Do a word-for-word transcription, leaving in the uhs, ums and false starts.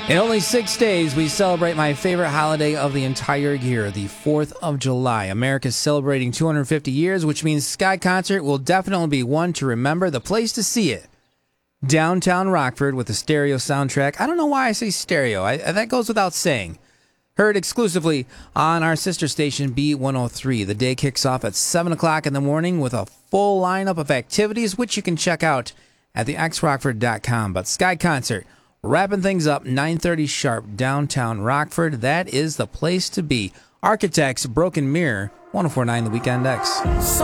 In only six days, we celebrate my favorite holiday of the entire year, the fourth of July. America's celebrating two hundred fifty years, which means Sky Concert will definitely be one to remember. The place to see it, downtown Rockford with a stereo soundtrack. I don't know why I say stereo. I, that goes without saying. Heard exclusively on our sister station, B one oh three. The day kicks off at seven o'clock in the morning with a full lineup of activities, which you can check out at the x rockford dot com. But Sky Concert, wrapping things up, nine thirty sharp, downtown Rockford. That is the place to be. Architects, Broken Mirror, one oh four point nine The Weekend X.